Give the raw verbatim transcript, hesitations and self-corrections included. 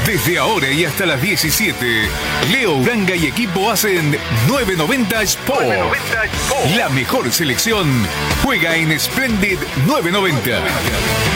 Desde ahora y hasta las diecisiete, Leo Uranga y equipo hacen novecientos noventa Sport. La mejor selección juega en Splendid novecientos noventa.